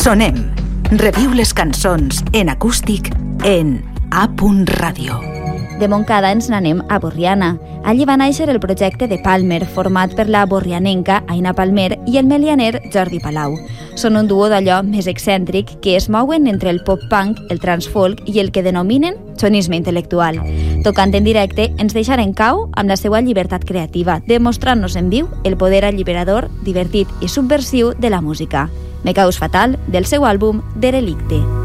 Sonem. Reviu les cançons en acústic en A.Radio. De Montcada ens n'anem a Borriana. Allí va néixer el projecte de Palmer, format per la borrianenca Aina Palmer i el melianer Jordi Palau. Són un duo d'allò més excèntric que es mouen entre el pop-punk, el transfolk i el que denominen sonisme intel·lectual. Tocant en directe, ens deixaren cau amb la seva llibertat creativa, demostrant-nos en viu el poder alliberador, divertit i subversiu de la música. Me caus fatal, del seu àlbum Derelicte.